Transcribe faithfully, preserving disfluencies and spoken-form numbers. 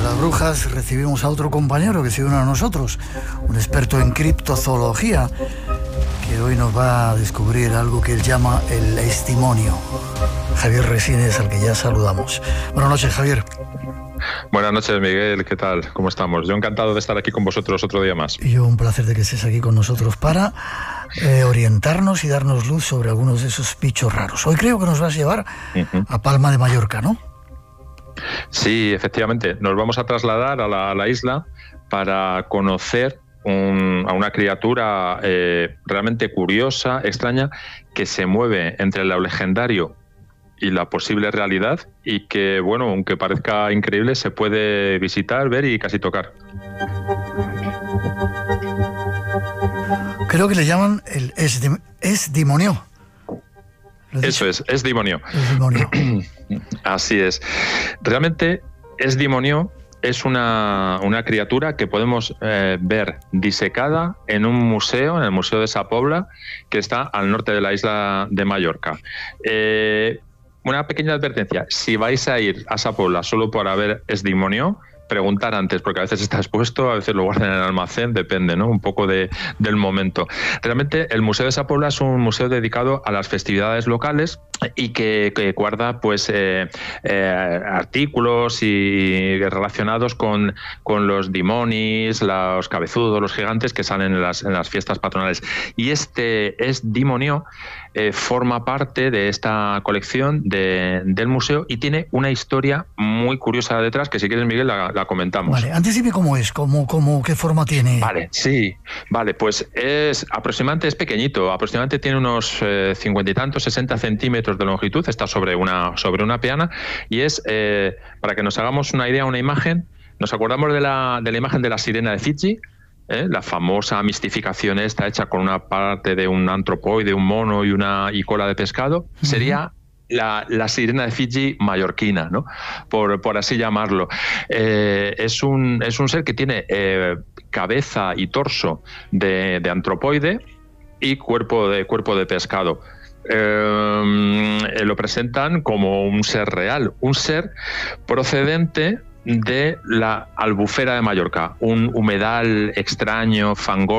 las brujas recibimos a otro compañero que se une a nosotros, un experto en criptozoología, que hoy nos va a descubrir algo que él llama el testimonio. Javier Resines, al que ya saludamos. Buenas noches, Javier. Buenas noches, Miguel. ¿Qué tal? ¿Cómo estamos? Yo encantado de estar aquí con vosotros otro día más. Y yo un placer de que estés aquí con nosotros para eh, orientarnos y darnos luz sobre algunos de esos bichos raros. Hoy creo que nos vas a llevar uh-huh. a Palma de Mallorca, ¿no? Sí, efectivamente. Nos vamos a trasladar a la, a la isla para conocer un, a una criatura eh, realmente curiosa, extraña, que se mueve entre lo legendario y la posible realidad, y que, bueno, aunque parezca increíble, se puede visitar, ver y casi tocar. Creo que le llaman el esdimonio. Eso es, esdimonio. Esdimonio. Así es. Realmente, esdimonio es una, una criatura que podemos eh, ver disecada en un museo, en el Museo de Sa Pobla, que está al norte de la isla de Mallorca. Eh, Una pequeña advertencia: si vais a ir a Sa Pobla solo para ver esdimonio, preguntar antes, porque a veces está expuesto, a veces lo guardan en el almacén, depende, ¿no? Un poco de, del momento. Realmente el Museo de Sa Pobla es un museo dedicado a las festividades locales y que, que guarda pues eh, eh, artículos y relacionados con, con los dimonis, los cabezudos, los gigantes que salen en las, en las fiestas patronales. Y este esdimonio eh, forma parte de esta colección de, del museo y tiene una historia muy curiosa detrás, que si quieres, Miguel, la, la comentamos. Vale, antes dime cómo es, cómo, cómo, qué forma tiene. Vale, sí, vale, pues es aproximadamente, es pequeñito, aproximadamente tiene unos eh, cincuenta y tantos, sesenta centímetros de longitud, está sobre una, sobre una peana, y es, eh, para que nos hagamos una idea, una imagen, nos acordamos de la, de la imagen de la sirena de Fiji, ¿eh? La famosa mistificación esta hecha con una parte de un antropoide, un mono y una y cola de pescado, uh-huh. sería La, la sirena de Fiji mallorquina, ¿no? Por, por así llamarlo. Eh, es, un, es un ser que tiene eh, cabeza y torso de, de antropoide y cuerpo de, cuerpo de pescado. Eh, lo presentan como un ser real, un ser procedente de la Albufera de Mallorca, un humedal extraño, fangoso,